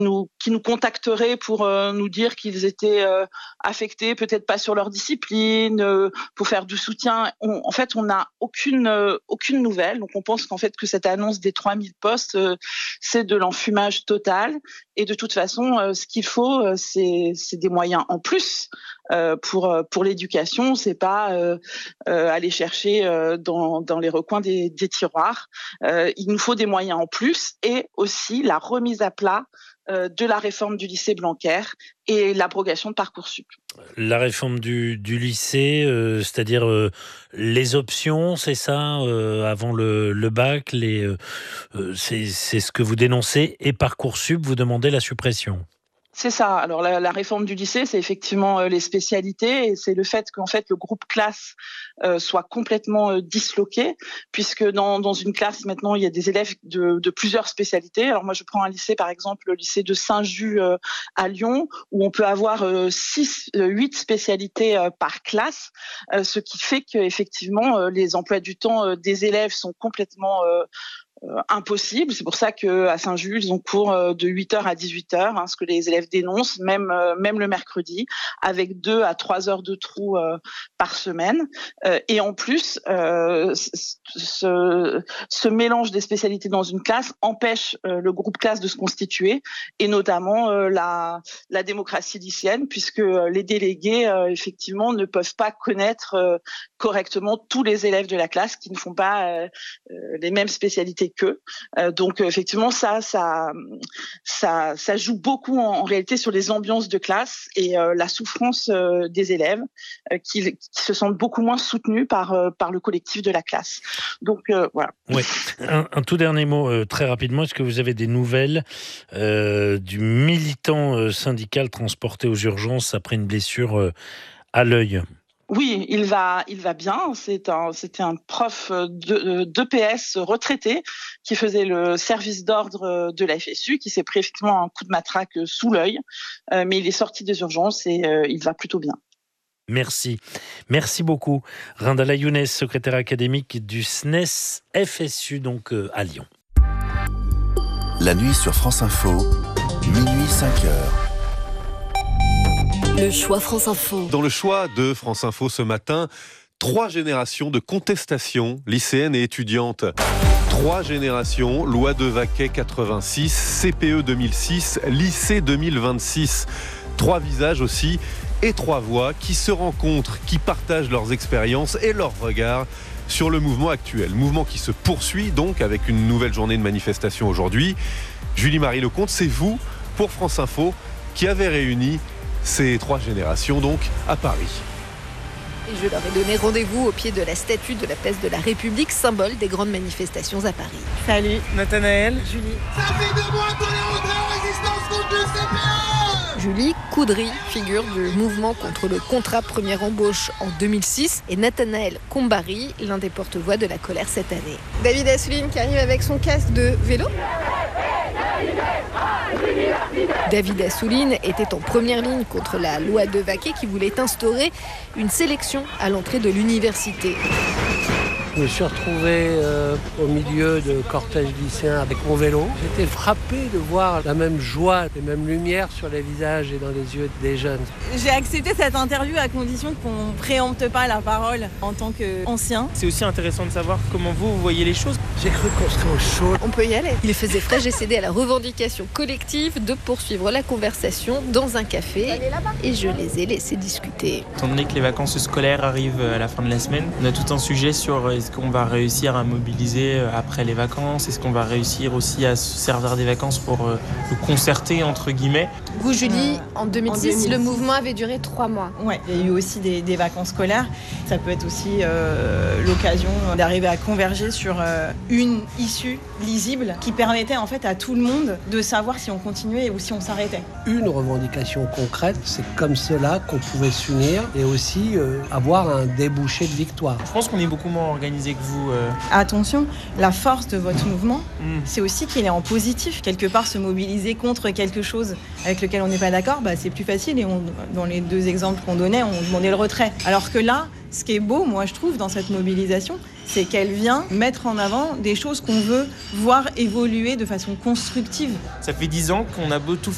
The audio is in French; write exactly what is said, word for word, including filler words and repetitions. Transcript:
nous, qui nous contacteraient pour euh, nous dire qu'ils étaient euh, affectés, peut-être pas sur leur discipline, euh, pour faire du soutien. On, en fait, on n'a aucune, euh, aucune nouvelle. Donc, on pense qu'en fait, que cette annonce des trois mille postes, euh, c'est de l'enfumage total. Et de toute façon, euh, ce qu'il faut, euh, c'est, c'est des moyens en plus euh, pour, pour l'éducation. C'est pas euh, euh, aller chercher euh, dans, dans les recoins des, des tiroirs. Euh, il nous faut des moyens en plus et aussi la remise à plat de la réforme du lycée Blanquer et l'abrogation de Parcoursup. La réforme du, du lycée, euh, c'est-à-dire euh, les options, c'est ça, euh, avant le, le bac, les, euh, c'est, c'est ce que vous dénoncez, et Parcoursup, vous demandez la suppression. C'est ça. Alors la, la réforme du lycée, c'est effectivement euh, les spécialités et c'est le fait qu'en fait le groupe classe euh, soit complètement euh, disloqué, puisque dans, dans une classe maintenant il y a des élèves de, de plusieurs spécialités. Alors moi je prends un lycée par exemple, le lycée de Saint-Just euh, à Lyon, où on peut avoir euh, six, euh, huit spécialités euh, par classe, euh, ce qui fait qu'effectivement euh, les emplois du temps euh, des élèves sont complètement euh, Euh, impossible. C'est pour ça qu'à Saint-Just, ils ont cours euh, de huit heures à dixhuit heures, hein, ce que les élèves dénoncent, même, euh, même le mercredi, avec deux à trois heures de trou euh, par semaine. Euh, et en plus, euh, ce, ce mélange des spécialités dans une classe empêche euh, le groupe classe de se constituer, et notamment euh, la, la démocratie lycéenne, puisque euh, les délégués, euh, effectivement, ne peuvent pas connaître euh, correctement tous les élèves de la classe qui ne font pas euh, euh, les mêmes spécialités qu'eux. Euh, donc effectivement, ça, ça, ça, ça joue beaucoup en, en réalité sur les ambiances de classe et euh, la souffrance euh, des élèves euh, qui, qui se sentent beaucoup moins soutenus par euh, par le collectif de la classe. Donc euh, voilà. Oui. Un, un tout dernier mot euh, très rapidement. Est-ce que vous avez des nouvelles euh, du militant euh, syndical transporté aux urgences après une blessure euh, à l'œil? Oui, il va, il va bien. C'est un, c'était un prof de, d'E P S retraité qui faisait le service d'ordre de la F S U, qui s'est pris effectivement un coup de matraque sous l'œil, euh, mais il est sorti des urgences et euh, il va plutôt bien. Merci. Merci beaucoup. Rindala Younes, secrétaire académique du S N E S F S U, donc euh, à Lyon. La nuit sur France Info, minuit cinq heures. Le choix France Info. Dans le choix de France Info ce matin, trois générations de contestation lycéennes et étudiantes. Trois générations, loi de Vaquet quatre-vingt-six, C P E deux mille six, lycée deux mille vingt-six. Trois visages aussi et trois voix qui se rencontrent, qui partagent leurs expériences et leurs regards sur le mouvement actuel. Mouvement qui se poursuit donc avec une nouvelle journée de manifestation aujourd'hui. Julie-Marie Lecomte, c'est vous, pour France Info, qui avez réuni ces trois générations donc à Paris. Et je leur ai donné rendez-vous au pied de la statue de la place de la République, symbole des grandes manifestations à Paris. Salut, Nathanaël, Julie. Ça fait deux mois qu'on est rentré en résistance contre le C P E. Julie Coudry, figure du mouvement contre le contrat première embauche en deux mille six, et Nathanaël Combari, l'un des porte-voix de la colère cette année. David Assouline qui arrive avec son casque de vélo. David Assouline était en première ligne contre la loi de Vaquet qui voulait instaurer une sélection à l'entrée de l'université. Je me suis retrouvé euh, au milieu de cortège lycéen avec mon vélo. J'étais frappé de voir la même joie, les mêmes lumières sur les visages et dans les yeux des jeunes. J'ai accepté cette interview à condition qu'on ne préempte pas la parole en tant qu'ancien. C'est aussi intéressant de savoir comment vous, vous voyez les choses. J'ai cru qu'on serait au chaud. On peut y aller. Il faisait frais, j'ai cédé à la revendication collective de poursuivre la conversation dans un café et je les ai laissés discuter. Étant donné que les vacances scolaires arrivent à la fin de la semaine, on a tout un sujet sur est-ce qu'on va réussir à mobiliser après les vacances, est-ce qu'on va réussir aussi à se servir des vacances pour euh, le concerter entre guillemets. Vous Julie, en deux mille six, en deux mille six, le mouvement avait duré trois mois. Ouais, il y a eu aussi des, des vacances scolaires. Ça peut être aussi euh, l'occasion d'arriver à converger sur euh, une issue lisible qui permettait en fait à tout le monde de savoir si on continuait ou si on s'arrêtait. Une revendication concrète, c'est comme cela qu'on pouvait s'unir et aussi euh, avoir un débouché de victoire. Je pense qu'on est beaucoup moins organisé que vous. Euh... Attention, la force de votre mouvement, mmh. c'est aussi qu'il est en positif. Quelque part, se mobiliser contre quelque chose avec lequel on n'est pas d'accord, bah, c'est plus facile. Et on, dans les deux exemples qu'on donnait, on demandait le retrait. Alors que là, ce qui est beau, moi je trouve, dans cette mobilisation, c'est qu'elle vient mettre en avant des choses qu'on veut voir évoluer de façon constructive. Ça fait dix ans qu'on a beau tout